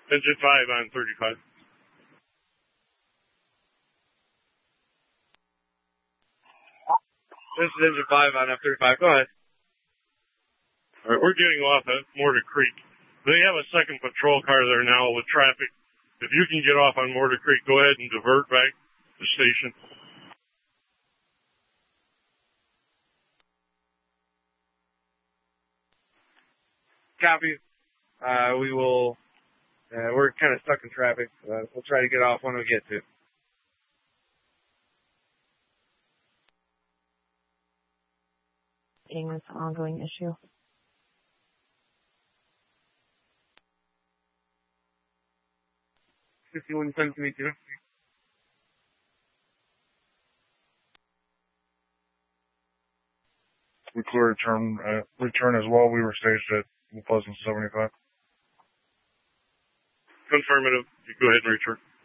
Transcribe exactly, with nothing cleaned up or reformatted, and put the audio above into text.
Engine five on thirty-five. This is engine five on F thirty-five. Go ahead. All right, we're getting off at Mortar Creek. They have a second patrol car there now with traffic. If you can get off on Mortar Creek, go ahead and divert back to the station. Copy. Uh, we will, uh, we're kind of stuck in traffic. Uh, we'll try to get off when we get to. Getting this ongoing issue. fifty-one ten to meet you. We clear return, uh, return as well. We were staged at Pleasant seventy-five. Confirmative. You go ahead and return.